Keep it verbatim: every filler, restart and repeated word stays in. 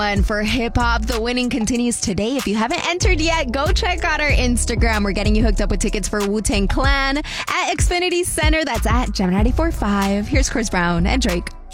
And for hip hop, the winning continues today. If you haven't entered yet, go check out our Instagram. We're getting you hooked up with tickets for Wu-Tang Clan at Xfinity Center. That's at Gem ninety-four point five. Here's Chris Brown and Drake.